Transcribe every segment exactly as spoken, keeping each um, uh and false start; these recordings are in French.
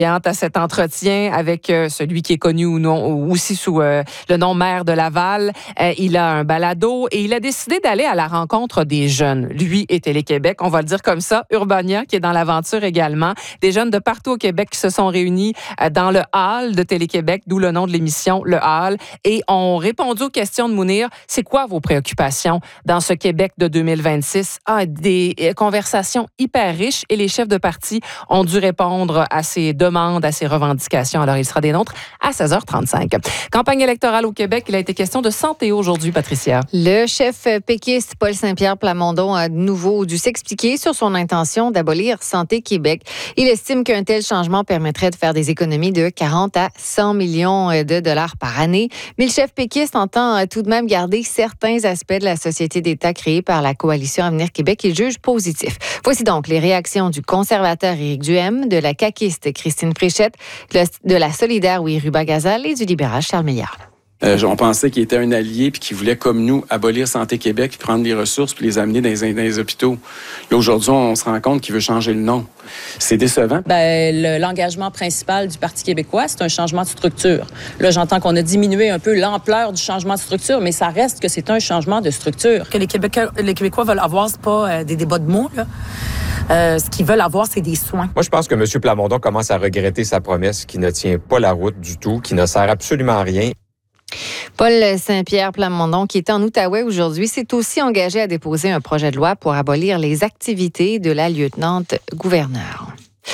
à cet entretien avec euh, celui qui est connu ou non, ou aussi sous euh, le nom maire de Laval. Euh, il a un balado et il a décidé d'aller à la rencontre des jeunes. Lui et Télé-Québec, on va le dire comme ça. Urbania, qui est dans l'aventure également. Des jeunes de partout au Québec qui se sont réunis euh, dans le hall de Télé-Québec, d'où le nom de l'émission, le hall, et ont répondu aux questions de Mounir. C'est quoi vos préoccupations dans ce Québec de deux mille vingt-six? Ah, des euh, conversations hyper riches et les chefs de parti ont dû répondre à ces demandes à ses revendications. Alors, il sera des nôtres à seize heures trente-cinq. Campagne électorale au Québec, il a été question de santé aujourd'hui, Patricia. Le chef péquiste Paul Saint-Pierre Plamondon a de nouveau dû s'expliquer sur son intention d'abolir Santé Québec. Il estime qu'un tel changement permettrait de faire des économies de quarante à cent millions de dollars par année. Mais le chef péquiste entend tout de même garder certains aspects de la société d'État créée par la coalition Avenir Québec qu'il juge positifs. Voici donc les réactions du conservateur Éric Duhem, de la caquiste Christine Fréchette, de la solidaire Oui Rubagazal et du libéral Charles Milliard. Euh, on pensait qu'il était un allié puis qu'il voulait, comme nous, abolir Santé Québec puis prendre les ressources puis les amener dans les, dans les hôpitaux. Là, aujourd'hui, on se rend compte qu'il veut changer le nom. C'est décevant. Ben, le, l'engagement principal du Parti québécois, c'est un changement de structure. Là, j'entends qu'on a diminué un peu l'ampleur du changement de structure, mais ça reste que c'est un changement de structure. Que les Québécois, les Québécois veulent avoir, c'est pas euh, des débats de mots, là. Euh, ce qu'ils veulent avoir, c'est des soins. Moi, je pense que M. Plamondon commence à regretter sa promesse qui ne tient pas la route du tout, qui ne sert absolument à rien. Paul Saint-Pierre Plamondon, qui est en Outaouais aujourd'hui, s'est aussi engagé à déposer un projet de loi pour abolir les activités de la lieutenant-gouverneur.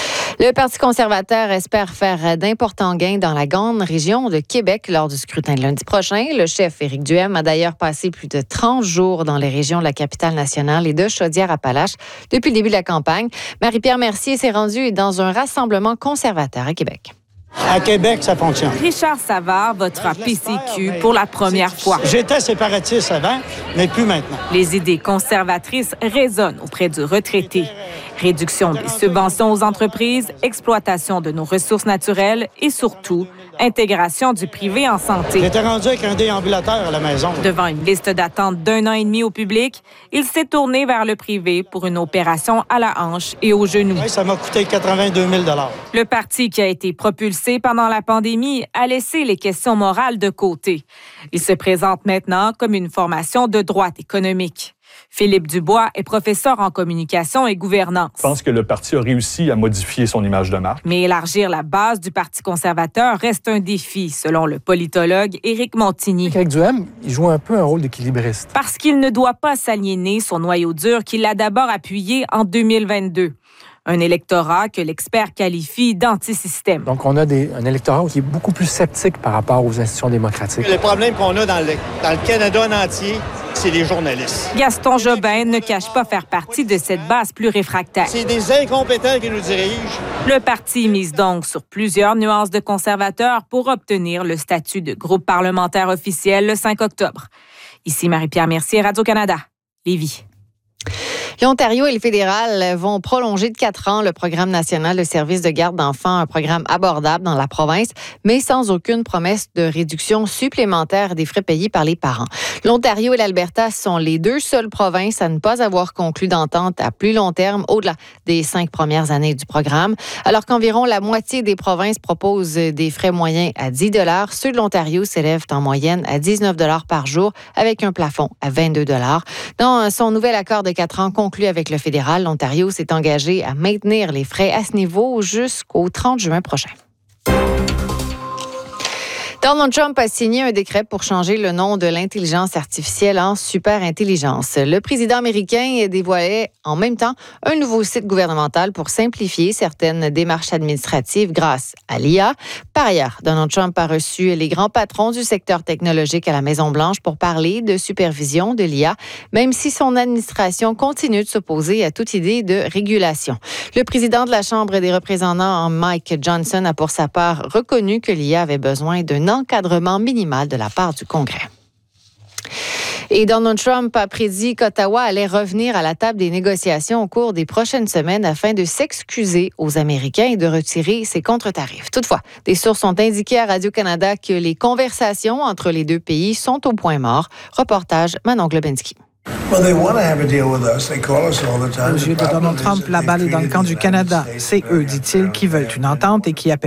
Le Parti conservateur espère faire d'importants gains dans la grande région de Québec lors du scrutin de lundi prochain. Le chef Éric Duhem a d'ailleurs passé plus de trente jours dans les régions de la capitale nationale et de Chaudière-Appalaches depuis le début de la campagne. Marie-Pierre Mercier s'est rendue dans un rassemblement conservateur à Québec. À Québec, ça fonctionne. Richard Savard votera P C Q pour la première fois. J'étais séparatiste avant, mais plus maintenant. Les idées conservatrices résonnent auprès du retraité. Réduction des subventions aux entreprises, exploitation de nos ressources naturelles et surtout, intégration du privé en santé. J'étais rendu avec un déambulateur à la maison. Devant une liste d'attente d'un an et demi au public, il s'est tourné vers le privé pour une opération à la hanche et au genou. Oui, ça m'a coûté quatre-vingt-deux mille dollars. Le parti qui a été propulsé pendant la pandémie a laissé les questions morales de côté. Il se présente maintenant comme une formation de droite économique. Philippe Dubois est professeur en communication et gouvernance. Je pense que le parti a réussi à modifier son image de marque. Mais élargir la base du Parti conservateur reste un défi, selon le politologue Éric Montigny. Éric Duhem, il joue un peu un rôle d'équilibriste. Parce qu'il ne doit pas s'aliéner son noyau dur qu'il a d'abord appuyé en deux mille vingt-deux. Un électorat que l'expert qualifie d'antisystème. Donc, on a des, un électorat qui est beaucoup plus sceptique par rapport aux institutions démocratiques. Le problème qu'on a dans le, dans le Canada en entier, c'est les journalistes. Gaston Jobin ne cache pas faire partie de cette base plus réfractaire. C'est des incompétents qui nous dirigent. Le parti mise donc sur plusieurs nuances de conservateurs pour obtenir le statut de groupe parlementaire officiel le cinq octobre. Ici Marie-Pierre Mercier, Radio-Canada, Lévis. L'Ontario et le fédéral vont prolonger de quatre ans le programme national de services de garde d'enfants, un programme abordable dans la province, mais sans aucune promesse de réduction supplémentaire des frais payés par les parents. L'Ontario et l'Alberta sont les deux seules provinces à ne pas avoir conclu d'entente à plus long terme au-delà des cinq premières années du programme. Alors qu'environ la moitié des provinces proposent des frais moyens à dix dollars, ceux de l'Ontario s'élèvent en moyenne à dix-neuf dollars par jour avec un plafond à vingt-deux dollars. Dans son nouvel accord de quatre ans conclu avec le fédéral, l'Ontario s'est engagé à maintenir les frais à ce niveau jusqu'au trente juin prochain. Donald Trump a signé un décret pour changer le nom de l'intelligence artificielle en superintelligence. Le président américain dévoilait en même temps un nouveau site gouvernemental pour simplifier certaines démarches administratives grâce à l'I A. Par ailleurs, Donald Trump a reçu les grands patrons du secteur technologique à la Maison-Blanche pour parler de supervision de l'I A, même si son administration continue de s'opposer à toute idée de régulation. Le président de la Chambre des représentants, Mike Johnson, a pour sa part reconnu que l'I A avait besoin d'un encadrement minimal de la part du Congrès. Et Donald Trump a prédit qu'Ottawa allait revenir à la table des négociations au cours des prochaines semaines afin de s'excuser aux Américains et de retirer ses contre-tarifs. Toutefois, des sources ont indiqué à Radio-Canada que les conversations entre les deux pays sont au point mort. Reportage Manon Globinski. Aux yeux de Donald Trump, la balle est dans le camp du Canada. C'est eux, dit-il, qui veulent une entente et qui appellent